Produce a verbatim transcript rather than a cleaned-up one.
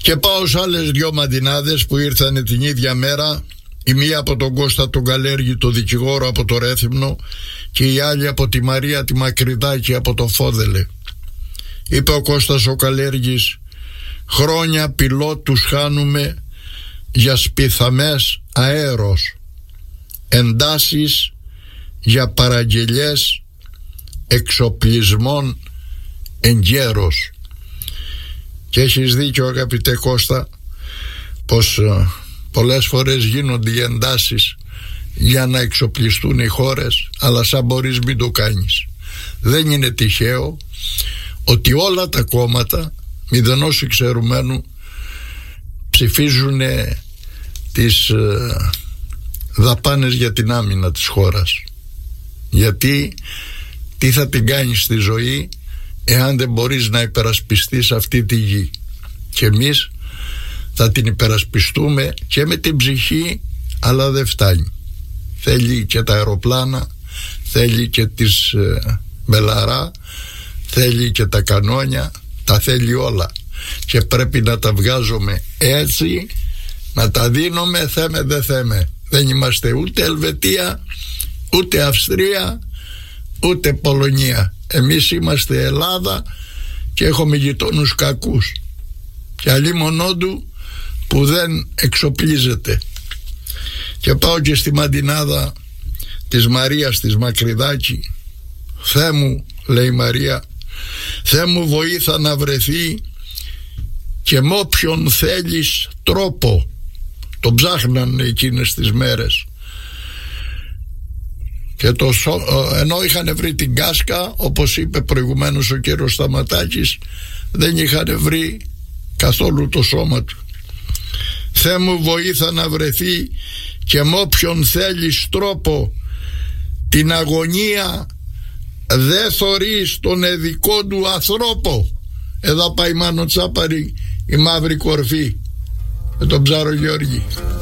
Και πάω σε άλλες δυο μαντινάδες που ήρθαν την ίδια μέρα. Η μία από τον Κώστα τον Καλέργη, το δικηγόρο από το Ρέθυμνο, και η άλλη από τη Μαρία τη Μακριδάκη από το Φόδελε. Είπε ο Κώστας ο Καλέργης: χρόνια πιλότους χάνουμε για σπιθαμές αέρος, εντάσεις για παραγγελιές εξοπλισμών εγκαίρος. Και έχεις δίκιο, αγαπητέ Κώστα, πως uh, πολλές φορές γίνονται οι εντάσεις για να εξοπλιστούν οι χώρες, αλλά σαν μπορείς μην το κάνεις. Δεν είναι τυχαίο ότι όλα τα κόμματα μηδενός εξαιρουμένου ψηφίζουν τις uh, δαπάνες για την άμυνα της χώρας. Γιατί τι θα την κάνεις στη ζωή εάν δεν μπορείς να υπερασπιστείς αυτή τη γη? Και εμείς θα την υπερασπιστούμε και με την ψυχή, αλλά δεν φτάνει. Θέλει και τα αεροπλάνα, θέλει και τις ε, μπελαρά, θέλει και τα κανόνια, τα θέλει όλα. Και πρέπει να τα βγάζουμε έτσι, να τα δίνουμε θέμε δεν θέμε. Δεν είμαστε ούτε Ελβετία, ούτε Αυστρία, ούτε Πολωνία. Εμείς είμαστε Ελλάδα και έχουμε γειτόνους κακούς. Και αλλήμονό του που δεν εξοπλίζεται. Και πάω και στη μαντινάδα της Μαρίας της Μακριδάκη. Θεέ μου, λέει η Μαρία, Θεέ μου βοήθα να βρεθεί και με όποιον θέλεις τρόπο. Τον ψάχναν εκείνες τις μέρες. Και το, ενώ είχαν βρει την Κάσκα, όπως είπε προηγουμένως ο κύριος Σταματάκης, δεν είχαν βρει καθόλου το σώμα του. Θεέ μου βοήθα να βρεθεί και με όποιον θέλεις τρόπο, την αγωνία δε θωρείς τον εδικό του ανθρώπο. Εδώ πάει Μάνο Τσάπαρη, η μαύρη κορφή, με τον Ψάρο Γιώργη.